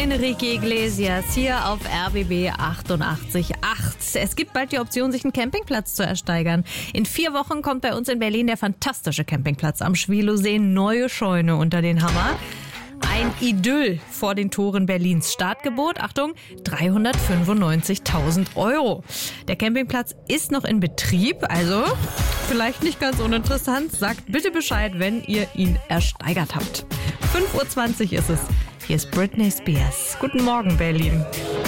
Enrique Iglesias hier auf RBB 88.8. Es gibt bald die Option, sich einen Campingplatz zu ersteigern. In 4 Wochen kommt bei uns in Berlin der fantastische Campingplatz am Schwielowsee. Neue Scheune unter den Hammer. Ein Idyll vor den Toren Berlins. Startgebot, Achtung, 395.000 €. Der Campingplatz ist noch in Betrieb, also vielleicht nicht ganz uninteressant. Sagt bitte Bescheid, wenn ihr ihn ersteigert habt. 5:20 Uhr ist es. Hier ist Britney Spears. Guten Morgen, Berlin.